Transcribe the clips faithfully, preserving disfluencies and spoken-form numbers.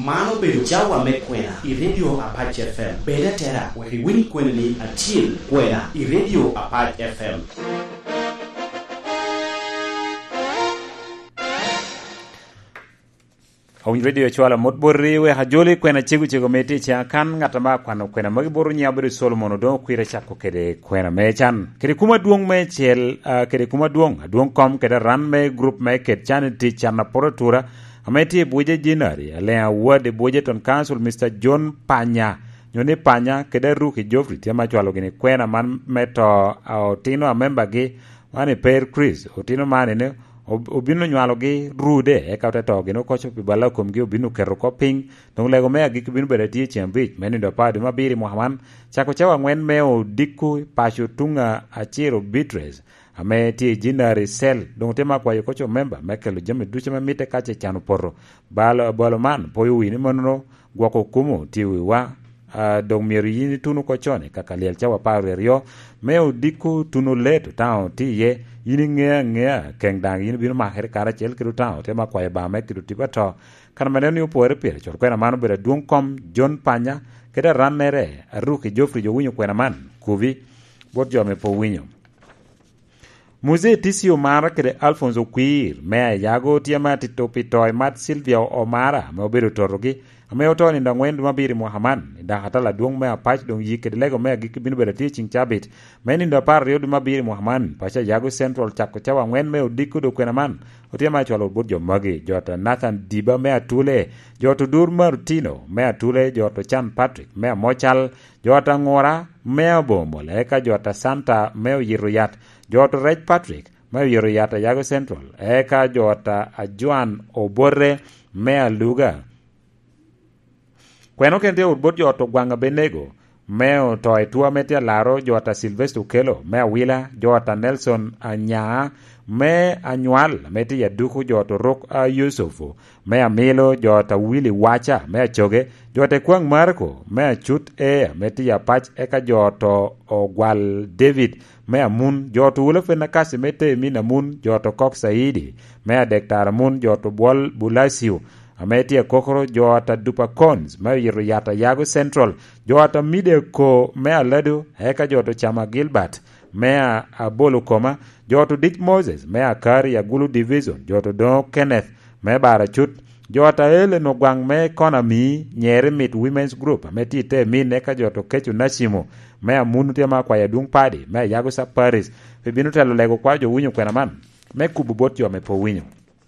mano bedo jawa me kwena i radio Apache F M beda tera weri wini kwena ni atil kwena i radio Apache F M. Awin radio chwala mot borri we hajoli kwena chigu chigu meti cha kan ngata ma kwano kwena magi boru nyabri Solomon do kwira chako kede kwena mechan kede kuma duong me chel uh, kede kuma duong duong kom kede ran me group me ket chan ti chana poratura ameti buje jinari ale award buje ton council Mister John Panya nyone Panya kede ruki Joffrey tema chwalo gine kwena man meto uh, tino a member gi mane per Chris otino mane ne obino nywalo gi rude e ka to gi no kocho pi bala kom gi obino kero ko ping dong lego me gi bino bere tie chembich meni do padi mabiri Muhammad chako chawa ngwen me o diku pasho tunga achiro bitres ame tie jinari sel dong tema kwa yo kocho member mekelo jame duche mamite kache chano porro balo balo man poyo wini mono gwako kumo tiwi wa Uh, dong miero yini tunu kochone kaka liel chawa pare rio meo diku tunu leto tao ti ye yini ngea ngea keng dang yini bino mahere kara chel kiru tao tema kwa eba me kiru tiba to kana maneno yu poere pire chor kwena manu bera duong kom John Panya keda ran nere aruki Joffrey jo winyo kwena man kuvi bot jo me po winyo Muze tisio mara kede Alfonso Quir mea yago tiama titopitoy mat Silvia Omara me obedo torogi ame otoni nda ngwendu mabiri Muhammad nda hatala duong mea pach dong yike lego mea giki binu beda teaching chabit meni nda par riodu mabiri Muhammad pacha yago central chako chawa ngwen meo diku do kwena man otiama chwalo budjo magi jota Nathan Diba mea tule joto Dur Martino mea tule joto Chan Patrick mea mochal jota Ngora mea bomol eka jota Santa meo yiruyat joto Reg Patrick meo yiruyat yago central eka jota Juan Obore mea luga kweno kente urbot joto Gwanga Benego meo toy tua metia laro jota Sylvester Kelo mea wila jota Nelson Anyaa me anywal meti ya duku joto Rok a Yusufu mea Milo jota Willy Wacha mea choge jota Kwang Marco mea chut e meti ya pach eka joto Ogwal David mea mun joto ulefe na kasi mete mina mun joto Kok Saidi mea Dektar mun joto Bol Bulasiu ametia kokoro joata Dupa Cons ma yiro yata Yago Central joata Mide ko mea Ledu heka joto Chama Gilbert mea Abolo Koma joto Dick Moses mea Kari ya Gulu Division joto Don Kenneth mea Bara Chut joata Ele no Gwang me Konami Nyere Meet Women's Group ameti te min eka joto Kechu Nashimo mea Munu tema kwa ya Dung Padi mea Yago sa Paris fibinu telo lego kwa jo winyo kwena man me kububot jo me po winyo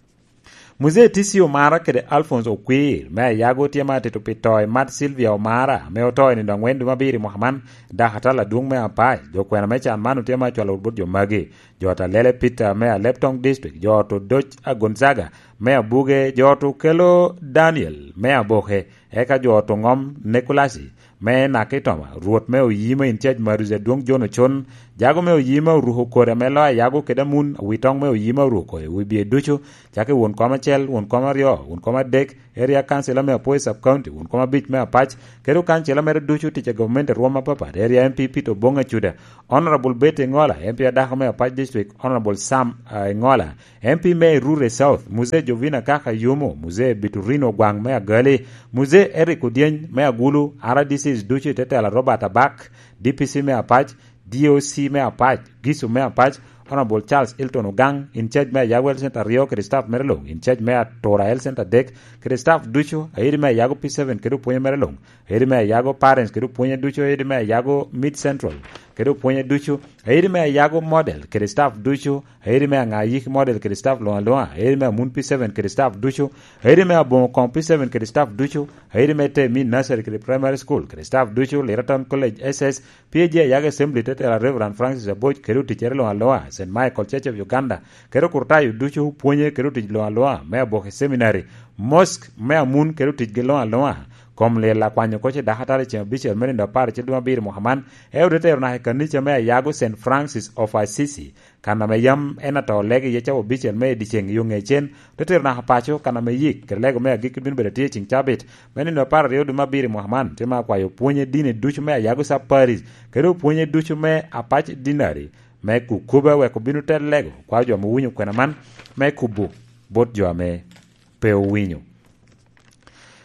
Muze tisio mara kede Alfonso Quir mea yago tiama titupitoy mat Silvia Omara mea otoy ni ndangwendu mabiri Muhammad da hatala dung mea pai jo kwena mecha manu tiama chwala urbut jo magi jota Lele Peter mea Leptong District joto Doch Gonzaga mea Buge joto Kelo Daniel mea Bohe eka joto Ngom Nikolasi me na kitoma ruot me oyima in charge maruze duong jono chon jago me oyima ruho kore me la yago keda mun witong me oyima ruko we be ducho jake won koma chel won koma rio won koma dek area council me apoy sub county won koma bit me apach kedo council me ducho tiche government roma papa area M P Pito Bonga Chuda honorable Bete Ngola M P Adaho me apach district honorable Sam uh, Ngola M P me Rure South Muze Jovina Kaka Yumo Muze Biturino Gwang me Gali Muze Eric Odien me Agulu R D C duche tete la Robert Abak D P C me apach D O C me apach Gisu me apach Honorable Charles Hilton Ogang in charge me Yago Center Rio Christoph Merlong in charge me Tora El Center Dek Christoph Ducho aidi me Yago P seven kedu punya Merlong aidi me Yago Parents kedu punya Ducho aidi me Yago Mid Central kedu punya Ducho aidi me Yago Model Christoph Ducho aidi me Ngayik Model Christoph Loa Loa aidi me Mun P seven Christoph Ducho aidi me Bon Kom P seven Christoph Ducho aidi me Te Min Nursery Primary School Christoph Ducho Leraton College S S P J Yago Assembly tete la Reverend Francis Aboy kedu teacher Loa Loa Saint Michael Church of Uganda kedu kurtayu Ducho punya kedu tij Loa Loa me Bohe Seminary Mosque mea mun keru tij Loa Loa kom le la kwanyo koche da hatare che bichel meni da par che duma bir Muhammad e udete na hekanicha mea Yago Saint Francis of Assisi kana me yam enato lege ye chawo bichel me di cheng yunge chen dete na hapacho kana me yik ke lego mea gik bin bere ching chabit meni da par re duma bir Muhammad tema kwa yo punye dine duchu mea Yago sa Paris keru punye duchu me apach dinari me kukuba we kubinu tel lego kwa jo mu winyo kwena man me kubu bot jo me peu winyo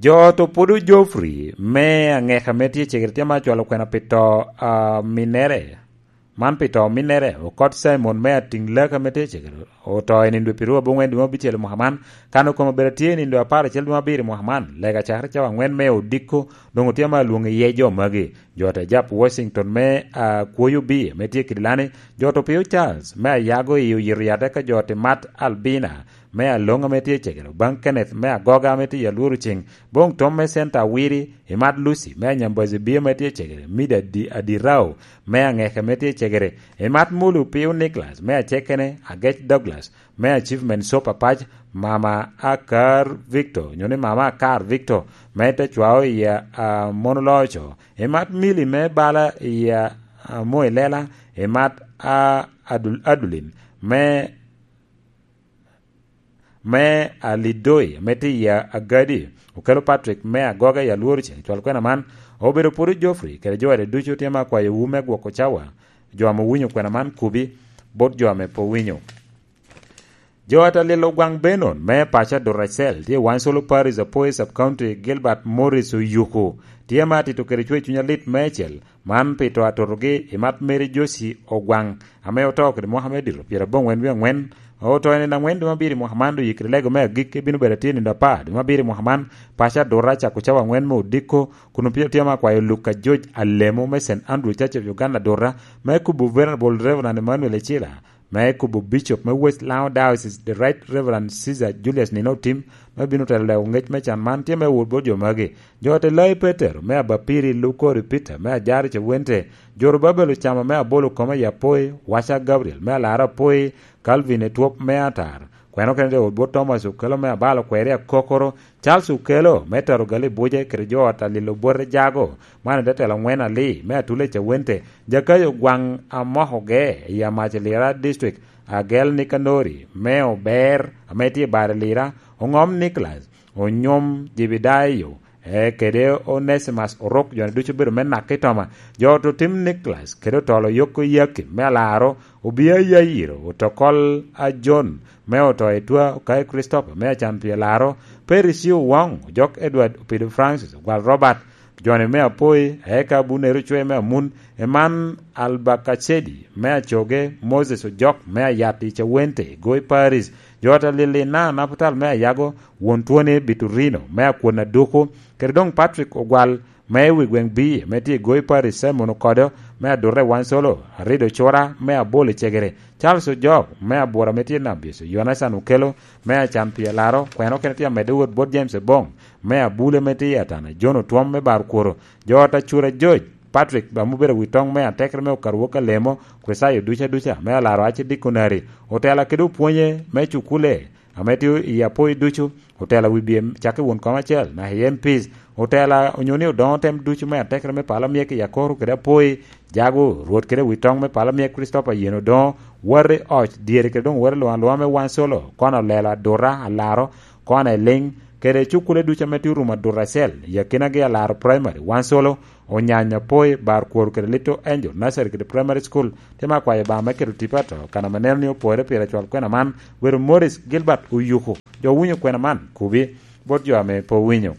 Jo to podu Joffrey me ang'eka metie chegre tiama chwalo kwena pito uh, minere man pito minere o kot Simon me ating leka metie chegre o to en indwe piru bo ng'wen dimo bichel Muhammad kano komo beratie ni indwe apar chel dimo biri Muhammad lega chakre chawa ng'wen me odiko dongo tiama luonge ye jo magi jo ta jap Washington me uh, kuoyu bi metie kidlane jo to piyo Charles me ayago iyo yiriade ka jo te Matt Albina me alonga metie chegero bang Kenneth me agoga metie yaluru ching bong Tom me Senta Wiri Imad Lucy me nyambazi bie metie chegere mida di adirao me ang'eke metie chegere Imad Mulu Piu Nicholas me achekene Agech Douglas me achievement sopa pach Mama Akar Victor nyone Mama Akar Victor me te chwao ya uh, monolocho Imad Mili me bala ya uh, Moelela Imad uh, Adul, Adulin me me alidoi meti ya agadi ukelo Patrick me agoga ya luorche chwal kwena man obedo puru Joffrey kere joade ducho tema kwa yume gwoko chawa joamo winyo kwena man kubi bot joame po winyo joata lilo gwang Benon me pacha Doracel tie wan solo Paris apoe sub county Gilbert Morris uyuko tie mati to kere chwe chunya lit mechel man pito atoroge imat Mary Josi ogwang ame otokre Mohamediro piera bongwen wi ngwen o to ene na ng'wen mabiri Muhammad yikre lego me gik binu beratini ndo pa mabiri Muhammad pasha Doracha kuchawa ng'wen mo diko kuno pia tiama kwa Luka George Alemo me Saint Andrew Church of Uganda Dora me kubu Venerable Reverend Emmanuel Echila me kubu Bishop me West Lao Diocese the Right Reverend Caesar Julius Nino Tim me binu tele ngech me chan man tiame wobo jo mage jote lai Peter me abapiri Luko Repeater me ajari che wente joro babelo chama me abolo koma ya poe Washa Gabriel me alara poe Calvin etwop me atar kweno kende obo Thomas ukelo me abalo kwere kokoro Charles ukelo metaro gali boje krejo ata lilo bore jago mane detela ngwena li me atule che wente jakayo gwang amohoge ya Machelira district agel Nikanori me ober ameti bare lira ongom Nicholas onyom Jibidayo e kede Onesimus orok jone ducho biro mena kitoma joto Tim Nicholas kede tolo yoko yaki me alaro ubia yairo utokol a John me oto etwa kai Christopher me champia laro Perisio Wong jok Edward Peter Francis gwal Robert jone me apoi eka buneru chwe me mun eman Albakachedi me achoge Moses jok me yati che wente goi Paris jota lilina naputal me yago wontuone Biturino me akona doko kerdong Patrick ogwal me wigweng bi meti goi Paris Simon kodo me adore wan solo rido chora me abole chegere Charles Job me abora meti nabiso Yonasan ukelo me champia laro kweno kenetia medwood bod James Bong me abule meti atana Jono Twom me bar koro jota chura George Patrick ba mubere witong me atekre me okaruoka lemo kwesayo ducha ducha me alaro achi dikunari hotela kedu puonye me chukule ameti ya poi duchu hotela wibiem chake won koma chel na M Ps hotela onyoni don tem duchu me atekre me pala mieke ya koru kede poi jago ruot kede witong me pala mieke Christopher yeno don ware och diere kede don ware lo lo me wan solo kona lela Dora alaro kona ling kede chukule ducha meti ruma Doracel ya kinage alaro primary wan solo onyanya poi bar kuor kede Little Angel Nursery kede primary school tema kwa ba makeru tipato kana manelni opore pira chwal kwena man wero Morris Gilbert uyuko jo winyo kwena man kubi bot jo ame po winyo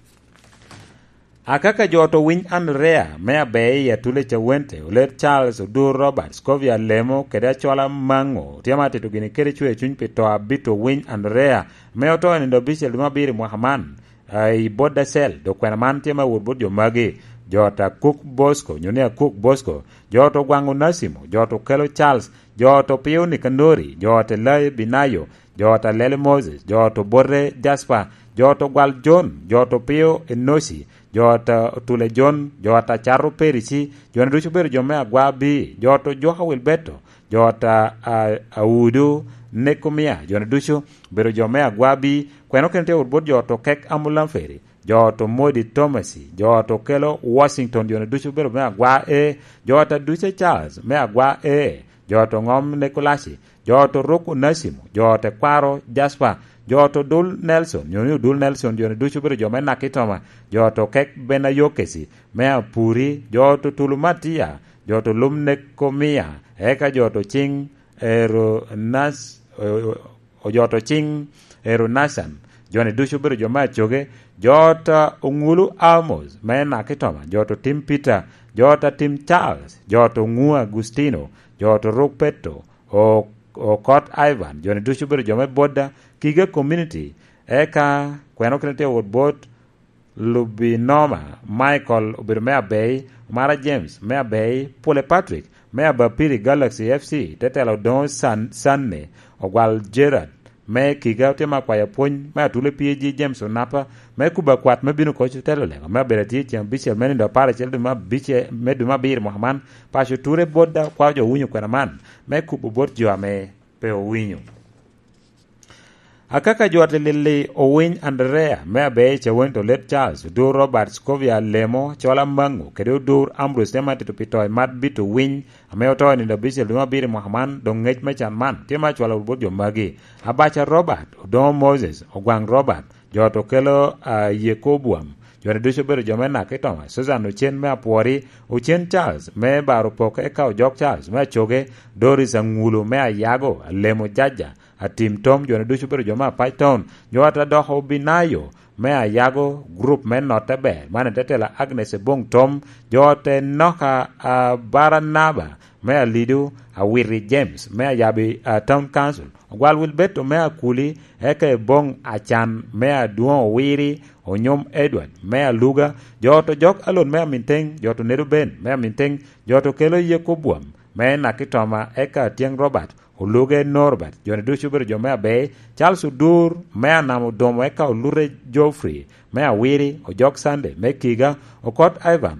akaka joto winy Andrea me abe ya tule cha wente ulet Charles Odur Robert Scovia Lemo kede chola mango tiama titu gini kere chwe chuny pito abito winy Andrea me oto ni ndo bichel mabiri Muhammad ai boda sel do kwena man tiama wubod jo magi jota Cook Bosco nyonia Cook Bosco joto gwangu Nasimo joto Kelo Charles joto Piu Nikandori joto Lai Binayo joto Lele Moses joto Borre Jasper joto Gwal John joto Piu Enosi jota Tule John jota Charo Perisi jona duchu bero jome agwa bi joto Joha Wilbeto jota uh, Audu Nekomia jona duchu bero jome agwa bi kweno kente urbod joto Kek Amulamferi joto Modi Thomasi joto Kelo Washington jona duchu bero me agwa e jota Duce Charles me agwa e joto Ngom Nikolasi joto Roku Nasimo joto Kwaro Jasper joto Dul Nelson nyoni Dul Nelson jona duchu bero jome nakitoma joto Kek Benayokesi me apuri joto Tulumatia joto Lumne Komia eka joto Ching Ero Nas o joto Ching Ero Nasan joni duchu biro joma choge jota ongulu Amos mena kitoma joto Tim Peter jota Tim Charles joto ngua Agustino joto Rook Petto o o Kot Ivan joni duchu biro joma boda kiga community eka kweno krete wod bot Lubinoma Michael obiro mea bay Mara James mea bay Pole Patrick mea bapiri Galaxy F C tetelo don san sanne ogwal Gerard me kiga tema kwa ya pony me tule P G James Onapa me kuba kwat me binu ko chutelo le me berati cham biche me ndo para chelde ma biche me duma bir Muhammad pa chuture boda kwa jo wunyu kwa man me kubu bot jo ame pe winyu akaka jote lili owin Andrea me be che wento let Charles do Robert Scovia Lemo chola mangu kedo dur Ambrose tema to pitoy mat bitu win ame oto ni do biche duma bir Muhammad do ngej me chan man tema chola bot jo magi abacha Robert do Moses ogwang Robert joto kelo uh, Yekobuam jone ducho bero jomena kitoma Susan Ochen me apuori Ochen Charles me baro poke eka ojok Charles me choge Doris Angulu me ayago Lemo Jaja atim Tom jone ducho bero joma Python jota doho binayo me ayago group me note be mane tetela Agnes Bong Tom jote noka uh, Baranaba me alidu a Wiri James me ayabi uh, Town Council ogwal Wilbeto me akuli eke bong achan me aduon Wiri Onyom Edward mea luga joto jok alon mea minteng joto neruben mea minteng joto kelo Yekobuam mea nakitoma eka tieng Robert uluge Norbert jone duchu biro jo mea bay Charles Udur mea namu domo eka ulure Joffrey mea Wiri ojok Sande me kiga okot Ivan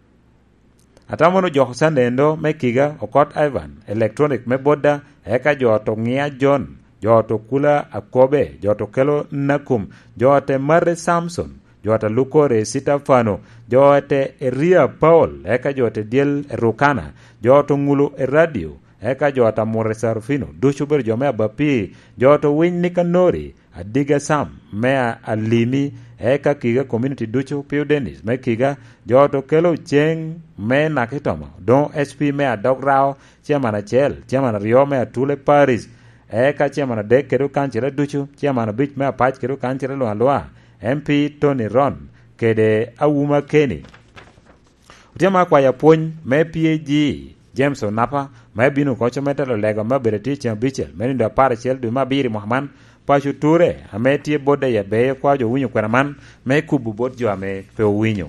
atamono jok Sande endo me kiga okot Ivan electronic me boda eka joto ngia John joto kula Akobe joto kelo Nakum jote Mare Samson jote Lukore Sitafano jote Ria Paul eka jote Diel Rukana joto Ngulu Radio eka jote More Sarfino duchu ber jomea bapi joto Win Nikanori Adiga Sam mea Alimi eka kiga community duchu Pio Dennis me kiga joto kelo Cheng me nakitoma don S P mea Dograo Chiamana Chel Chiamana Rio mea Tule Paris eka chiamana dek kedo kanchire duchu chiamana bich me apach kedo kanchire loa loa M P Tony Ron kede Awuma Kenny utiama kwa ya pony me P G James Onapa me binu kocho metelo lego me bereti chiam bichel me ndo para chel du ma biri Muhammad pachu ture ame tie boda ya beye kwa jo winyo kwa man me kubu bot jo ame pe winyo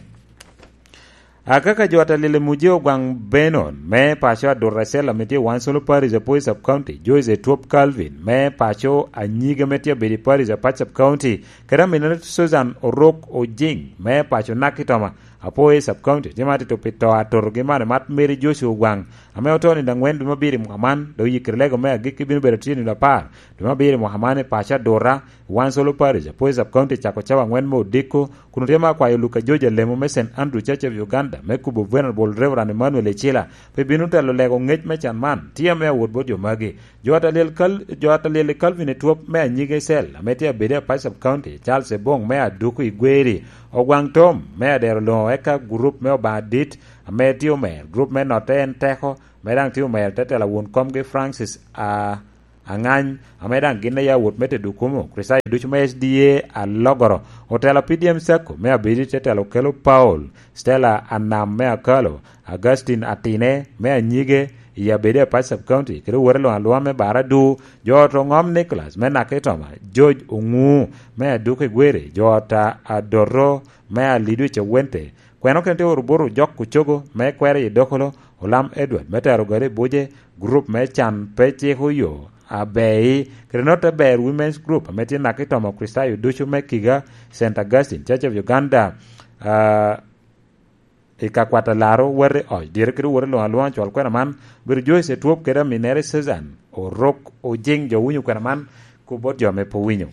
akaka jota lile mujeo gwang Benon me pacho Dorasela metie wansolo Paris Apoy Sub County Joyce Top Calvin me pacho anyiga metie bedi Paris Apoy Sub County kada minat Susan Orok Ojing me pacho nakitoma Apoy Sub County jemati to pito atorge mane mat Mary Joshua gwang ame otoni ndangwen duma biri Muhammad do yikirlego me agiki binu beratini la par duma biri Muhammad pacha Dora wansolo Paris Apoy Sub County chako chawa ngwen mo diko kunutema kwa Luka Georgia Lemo me Saint Andrew Church of Uganda me kubo Venerable Reverend Emmanuel Echila pe binuta lo lego ngej me chan man tia me wod bojo magi jota lel kal jota lel Calvin Tuop me nyige sel metia bede Apoy Sub County Charles Bong me aduku Igweri ogwang Tom me der lo eka group me obadit me tio me group me noten teko me dang tio me tetela won komge Francis a angany amedang gine ya wot mete dukumo krisai duchu me S D A a logoro hotela P D M Sako me abidi tetelo kelo Paul Stella Anam me akalo Augustine Atine me nyige ya bede Apoy Sub County kero werlo alwa me baradu joto ngom Nicholas me naketoma George Ungu me duke gwere jota Adoro me alidu che wente kweno kente uruburu jok kuchogo me kwere yidokolo Olam Edward me tero gare boje group me chan peche huyo abei Krenota Bear Women's Group ameti nakitoma Kristayo duchu me kiga Saint Augustine Church of Uganda uh, ikakwata laro were oj dire kru were lo alwan chol kwena man bir Joyce Tuop kera Minere Susan Orok Ojing jo winyo kwena man kubot jo me po winyo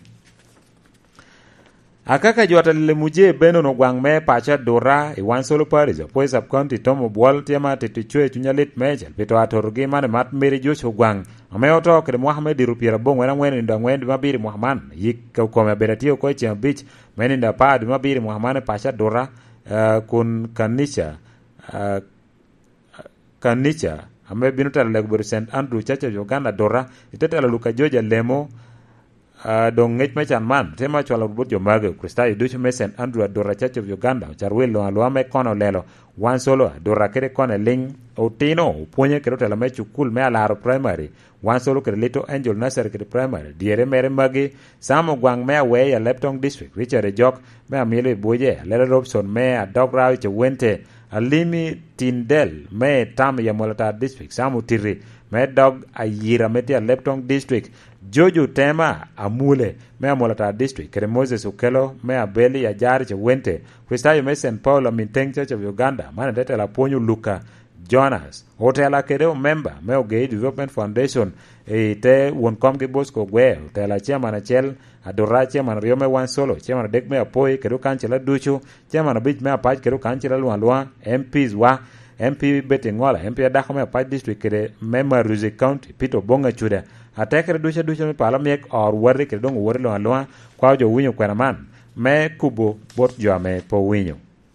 akaka jota lile muje beno no gwang me pacha Dora i wansolo Paris Apoy Sub County Tomo Bwal tiama tetichwe chunyalit mejel pito atorgi mane mat Mary Joshua gwang ame oto kre Mohamed Rupiera Bong wena ngwen ndo ngwen mabiri Muhammad yik ka kome beratio ko chiam beach men nda pad mabiri Muhammad pacha Dora uh, kun kanisha uh, kanisha ame binuta le Saint Andrew Church of Uganda Dora itetela Luka Georgia Lemo Uh, dong ngech machan man tema chwalo but jomago Kristayo ducho me Saint Andrew Dora Church of Uganda charwelo alwa me kono lelo wan solo Dora kere kone ling otino puonye kero tela me chukul me alaro primary wan solo kere Little Angel Nursery kere primary diere mere magi Samo gwang me awe ya Leptong District Richard Jok me amile boye Lele Robson me adog rawi che wente Alimi Tindel me tam ya Molata District Samu Tiri me dog ayira meti ya Leptong District Jojo Tema Amule me Molata District kere Moses Ukelo me abeli ya jari che wente Kristayo me Saint Paul Aminteng Church of Uganda mana dete la ponyo Luka Jonas hotela kere member me Ogei Development Foundation e te won kom ke Bosco Gwe hotela chairman achel Adora chairman Riome wan solo chairman dek me apoi kero kanchela ducho chairman bit me apach kero kanchela luan luan M Ps wa M P Betingola M P adako me apach district kere member Ruzi County Pito Bonga Chuda atekere ducha ducha me pala mek or warri kere dong warri luan luan kwa jo winyo kwena man me kubo bot jo ame po winyo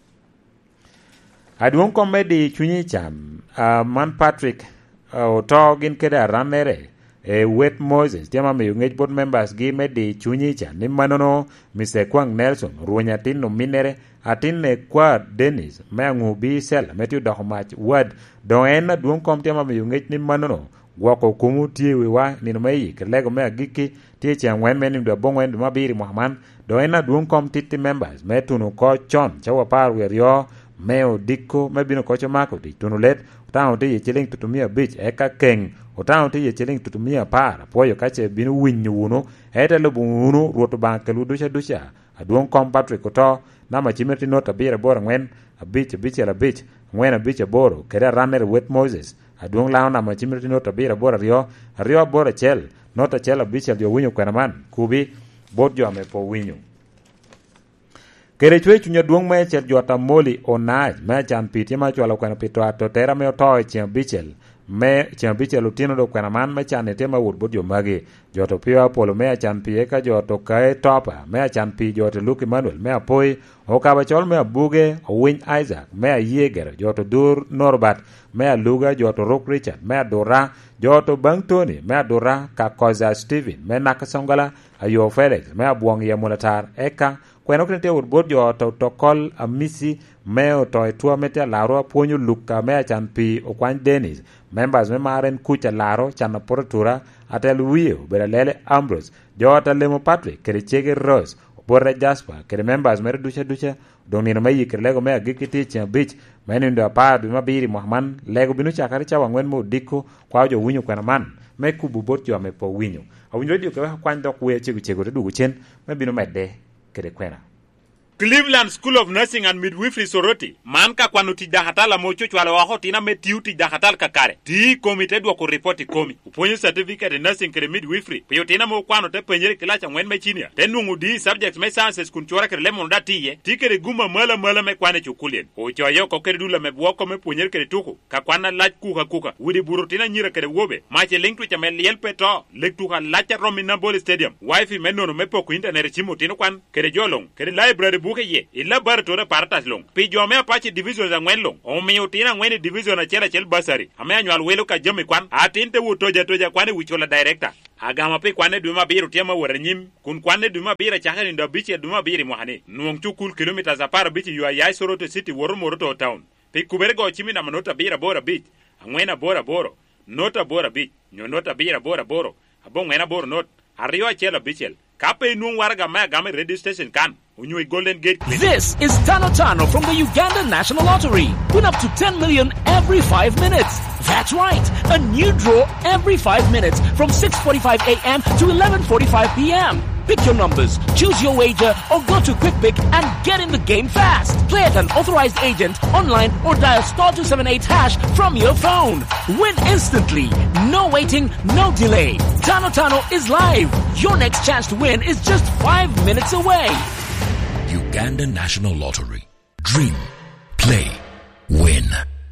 aduong komedi chunyi cham uh, man Patrick uh, oto gin kede aranere e wet Moses tiama me ngej board members gi medi chunyi cham ni manono Mister Kwang Nelson ruonya tin no minere atin ne kwa Dennis me ngubi sel metiu do match word do en aduong kom tiama me ngej ni manono gwako kumu tiewe wa ni no mai kelego me agiki tie chang wen men ndo bongwen do mabiri Muhammad do en aduong kom titi members metunu ko chon chawa par werio meo diko mebino kocho mako ti tunulet utao ti yechiling tutumia beach eka keng utao ti yechiling tutumia para poyo kache binu winyu uno eta lubu uno ruoto bankelu dusha dusha aduong kom Patrick oto nama chimerti nota bira bora ngwen a beach a beach a beach ngwen a beach a boro kera runner with Moses aduong lao nama chimerti nota bira bora rio rio bora chel nota chel a beach a dio winyu kwanaman kubi bot jo ame po winyu kere chwe chunya duong me chel jota moli onaj me chan piti ma chwalo kwena pito ato tera me otoy chien bichel me chien bichel utino do kwena man me chan etema wud bot jomagi joto pio apolo me chan pie ka joto kae topa me chan pi joto Luke Emmanuel me apoi okaba chol me abuge owin Isaac me yeger joto dur Norbat me aluga joto Rock Richard me adora joto bang Tony me adora ka koza Steven me nakasongala ayo Felix me abuong ya mulatar eka kweno krente urbod jo to tokol amisi meo to etua mete laro ponyo Luka me chan pi okwan Dennis members me maren kucha laro chan portura atel wio beralele Ambrose jo ta lemo Patrick kere chege Rose borre Jasper kere members mere ducha ducha doni no mai kere lego me agikiti chen beach meni ndo pa du mabiri Muhammad lego binu chakari cha wangwen mo diko kwa jo winyo kwena man me kubu bot jo me po winyo awinyo dio ke kwan dok we chegu chegu de dugu chen me binu medde kere kwena Cleveland School of Nursing and Midwifery Soroti man ka kwanu ti dahatala mocho chwala wa hotina metiu ti dahatal kakare ti komite dwa ko report komi uponyo certificate nursing kre midwifery pyo tina mo kwano te penjere kilacha ngwen mechinia tenungu di subjects me sciences kun chora kre lemon datiye ti kre guma mala mala me kwane chukulien o choyo ko kre dula me bwoko me ponyer kre tuku ka kwana lach kuka kuka wudi burutina nyira kre wobe mache link tu chamel yel peto lektuka lacha Romina Ball Stadium wifi menono me poko internet chimo tino kwan kre jolong kre library buke ye illa bartore partas long pi jome apache division za ngwen long o mi utina ngwen division na chela chel basari ame anywal welo ka jome kwan atinte wutoja toja kwane wichola director agama pe kwane duma biru tema waranyim kun kwane duma bira chakani ndo biche duma biri mohane nuong chukul kilometers apara biche yu ayai Soroti city woru moroto town pe kubergo chimi na manota bira bora bit ngwena bora boro nota bora bit nyonota bira bora boro abong ngwena boro not ariwa chela bichel kape nuong warga ma game radio station kan Unyui Golden Gate Clinic. This is Tano Tano from the Uganda National Lottery. Win up to ten million every five minutes. That's right. A new draw every five minutes from six forty-five a.m. to eleven forty-five p.m. Pick your numbers, choose your wager, or go to QuickPick and get in the game fast. Play at an authorized agent, online, or dial star two seven eight hash from your phone. Win instantly. No waiting, no delay. Tano Tano is live. Your next chance to win is just five minutes away. Uganda National Lottery. Dream, play, win.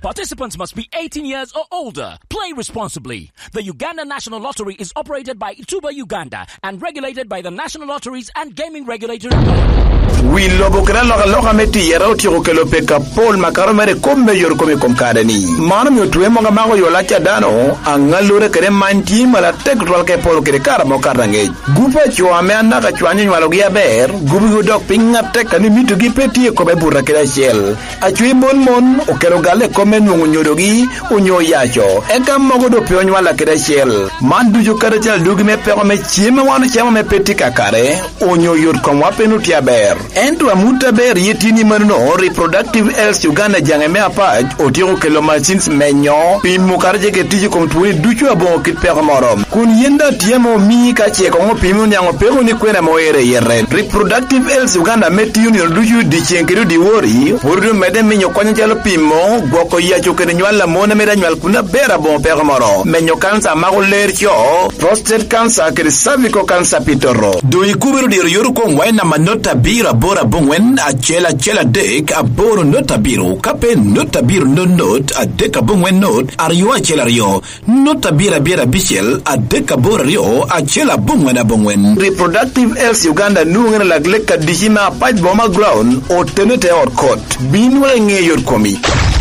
Participants must be eighteen years or older. Play responsibly. The Uganda National Lottery is operated by Ituba Uganda and regulated by the National Lotteries and Gaming Regulatory Authority. We lobo kena loka loka meti yera uti ukelo peka Paul makaro mere kombe yor kome komkadeni. Manam yo tuwe monga mago yo lacha dano angalure kere manti mala tek rolke Paul kere kara mokarange. Gupa chua me anaka chua nyo walogia ber gubi hudok pinga teka ni mitu gipeti kome bura kera shell. Achui mon mon ukelo gale kome nungu nyodogi unyo yacho. Eka mogo do pionyo wala kera shell. Mandu jo kare chal dugi me peko me chime wano chema me peti kakare unyo yor komwa penutia ber. Entu amuta ber yetini manuno reproductive health Uganda jangeme apaj otiro kelo machines menyo pin mukarje ke tiji komtuni duchu abon kit peko morom. Kun yenda tiemo mi kache kongo pimu nyango peko ni kwena moere yere. Reproductive health Uganda meti union duchu di chenkiru di wori hurdu mede minyo kwanya jalo pimo gwoko yacho kene nywala mona mera nywal kuna bera bon peko moro. Menyo kansa mago lercho prostate cancer kere cervical cancer pitoro. Do ikubiru di yoru kong waina manota bira bora bongwen a chela chela dek a boro nota biru kape nota biru no not a deka bongwen not ariwa chela rio nota bira bira bichel a deka bora rio a chela bongwen a bongwen. Reproductive health Uganda nungena lagleka dishima apaj boma ground o tenete or court binwale nge yor komi.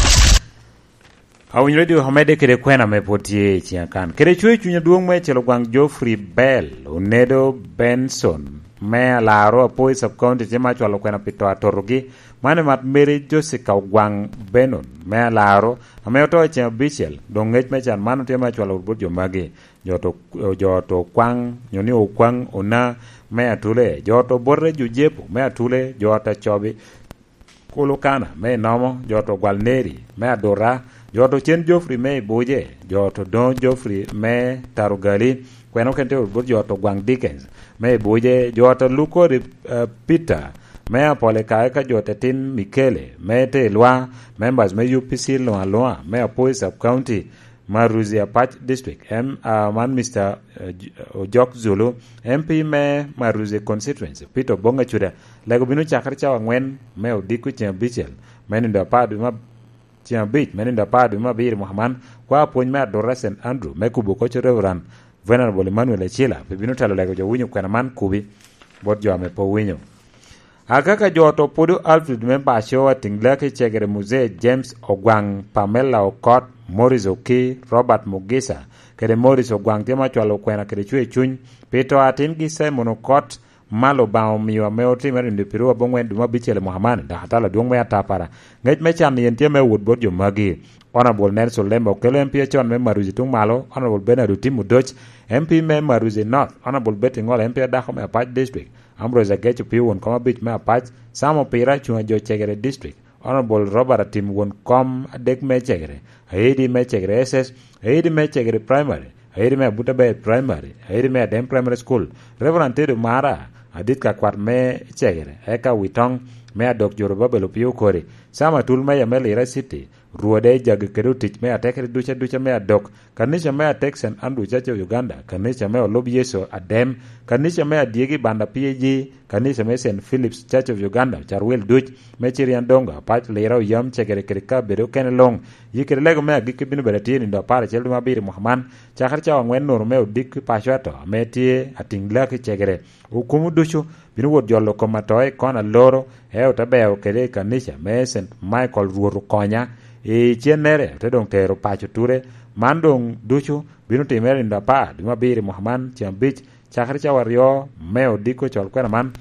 Awin radio hamede kere kwena mepotie chiakan. Kere chwe chunya duong me chelo gwang Geoffrey Bell, Unedo Benson, me laro apoi sub-county chema chwalo kwena pito atorogi, mane mat meri Josica gwang Benon, me laro, ame oto chema bichel, dongech mechan manu chema chwalo ubut jomagi, joto, joto kwang, nyoni o kwang, ona, me atule, joto borre jujepu, me atule, joto chobi, kulukana, me nomo, joto gwalneri, me adora, joto chen Geoffrey me boje joto don Geoffrey me tarugali kweno kente ubut joto gwang Dickens me boje joto luko uh, Peter me apole kaeka joto tin Mikele me te lwa members me U P C loa loa me apoi sub county Maruzi Apach district m uh, man Mister uh, Ojok Zulu M P me Maruzi constituency Peter Bonga chuda lego binu chakar chawa ngwen me odiku chen bichel me ndo padu ma Chiang Beach, meninda padu mabiri Muhammad, kwa pony me Dora Saint Andrew, me kubu kocho Reverend Venerable Emmanuel Echila, pibinu talo lego jo winyo kwena man kubi, bot jo ame po winyo. Akaka joto pudu Alfred memba ashowa tinglake chegere muzee James Ogwang, Pamela Okot, Morris Oki, Robert Mugisa, kede Morris Ogwang tema chwalo kwena kede chwe chuny, pito atin gise monokot, malo bao miwa meoti meri ndipiru wa bongwen duma bichele Muhammad da hatala duong me atapara ngej mechan yentie me woodbot jo magi Honorable Nelson Lembo kelo M P chon me Maruzi tung malo Honorable Benadu Timu Doch M P me Maruzi North Honorable Betty Ngol M P Dako me Apach District Ambrose Agechu Pi won koma bich me Apach Samo Pira chunga jo Chegere District Honorable Robert Tim won kom adek me Chegere Haidi me Chegere S S Haidi me Chegere Primary Haidi me Butabe Primary Haidi me Adem Primary School Reverend Tedu Mara adit ka kwat me Chegere eka witong me adok Yoruba belo piu kore sama tul me yamel ira city ruode jag kedu tich me atekre ducha ducha me adok kanisha me atek Saint Andrew Church of Uganda kanisha me olobi Yeso Adem kanisha me adiegi banda P A G kanisha me Saint Philip's Church of Uganda charwel duch me chirian donga pach leira yam Chegere kerika bedo kenelong yikere lego me agiki binu beratini ndo pare cheldu mabiri Muhammad chakar chawa ngwen nuru me udik pashwato me tie atingla ki Chegere ukumu duchu binu wot jolo komatoe kona loro heo tabeo kede kanisha me Saint Michael Ruoru Konya e chienere te dong tero pacho ture mandong duchu binu timeri nda pa duma biri Muhammad Chiang Beach chakar chawa rio meo diko chol kwena man